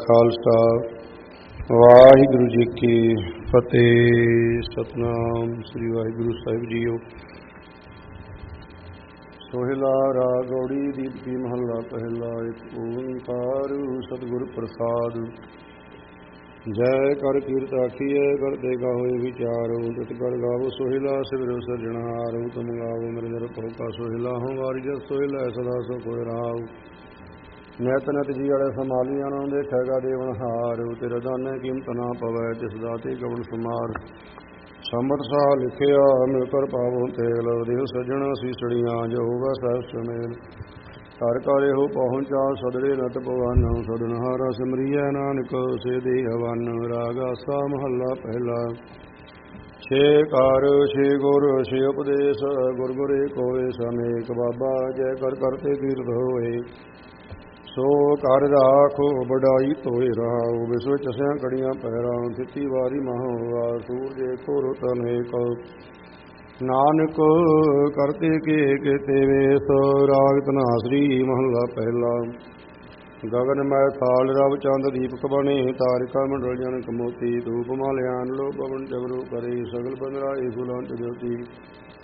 ਖਾਲਸਾ ਵਾਹਿਗੁਰੂ ਜੀ ਕੀ ਫਤਿਹ। ਸਤਿਨਾਮ ਸ੍ਰੀ ਵਾਹਿਗੁਰੂ ਸਾਹਿਬ JIO. Sohila ਰਾਗ ਗੌੜੀ ਦੀਪਤੀ ਮਹੱਲਾ ਪਹਿਲਾ। ਇੱਕ ਓੰਕਾਰ ਸਤਿਗੁਰ ਪ੍ਰਸਾਦ। ਜੈ ਕਰ ਕੀਰਤ ਆਖੀਐ ਕਰਦੇ ਗਾਵੇ ਵਿਚਾਰੋ। ਤਿਤ ਕਰ ਗਾਵੋ ਸੋਹਿਲਾ ਸਿਵਰੋ ਸਿਰਜਣਹਾਰੋ। ਤੁਮ ਗਾਵੋ ਮੇਰੇ ਦਰ ਭਉ ਕਾ ਸੋਹਿਲਾ। ਹਉ ਵਾਰੀ ਜਸ ਸੋਹਿਲਾ ਸਦਾ ਸੋ ਕੋਇ ਰਾਉ। ਨਿਤ ਨਿਤ ਜੀ ਵਾਲੇ ਸੰਭਾਲੀਆਂ ਨੂੰ ਦੇਖੇਗਾ ਦੇਵਨਹਾਰ। ਤੇਰੇ ਦਾਨੇ ਕੀਮਤ ਨਾ ਪਵੈ ਤਿਸ ਦਾਤੇ ਗਵਨ ਸਮਾਰ। ਸੰਮਤ ਸਾਹ ਲਿਖਿਆ ਮਿਲ ਕਰ ਪਾਵੋ ਤੇਲ। ਦੇਵ ਸੱਜਣ ਸੀਸੜੀਆਂ ਜੋ ਹੋਵੇ ਸਹਿਬ ਸੁਮੇਲ। ਘਰ ਘਰ ਇਹੋ ਪਹੁੰਚਾ ਸਦੜੇ ਨਤ ਭਵਨ। ਸਦਨਹਾਰਾ ਸਿਮਰੀਐ ਨਾਨਕ ਸੇ ਦੇ ਹਵਨ। ਰਾਗ ਆਸਾ ਮਹੱਲਾ ਪਹਿਲਾ। ਛੇ ਕਾਰ ਛੇ ਗੁਰ ਛੇ ਉਪਦੇਸ਼। ਗੁਰ ਗੁਰ ਏਕ ਹੋਏ ਸਮੇਕ। ਬਾਬਾ ਜੈ ਕਰ ਕਰਤੇ ਕੀਰਤ ਹੋਏ। ਸੋ ਕਰ ਰਾਖੋ ਵਡਾਈ ਧੋਏ ਰਾਉ। ਵਿਸਵ ਚਸਿਆ ਕੜੀਆਂ ਪਹਿਰਾ। ਥਿਤੀ ਵਾਰੀ ਮਹੋਵਾ ਸੂਰਜ ਏਕੋ ਰੁਤ ਅਨੇਕ। ਨਾਨਕ ਕਰਤੇ ਕੇ ਵੇਸ। ਰਾਗ ਧਨਾਸਰੀ ਮਹੱਲਾ ਪਹਿਲਾ। ਗਗਨ ਮੈ ਥਾਲ ਰਵ ਚੰਦ ਦੀਪਕ ਬਣੇ। ਤਾਰਿਕਾ ਮੰਡਲ ਜਨਕ ਮੋਤੀ। ਧੂਪ ਮਾਲਿਆਨ ਲੋ ਪਵਨ ਜਗਰੂ ਕਰੇ। ਸਗਲ ਬੰਦਰਾ ਏ ਫੁਲੰਤ ਜੋਤੀ।